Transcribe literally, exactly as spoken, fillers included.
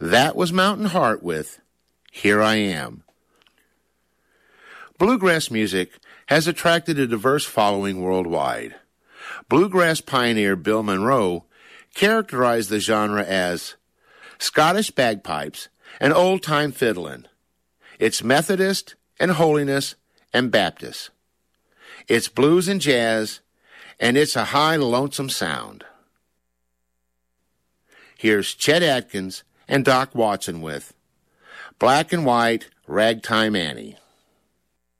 That was Mountain Heart with Here I Am. Bluegrass music has attracted a diverse following worldwide. Bluegrass pioneer Bill Monroe characterized the genre as Scottish bagpipes and old-time fiddling. It's Methodist and holiness and Baptist. It's blues and jazz, and it's a high, lonesome sound. Here's Chet Atkins and Doc Watson with Black and White Ragtime Annie.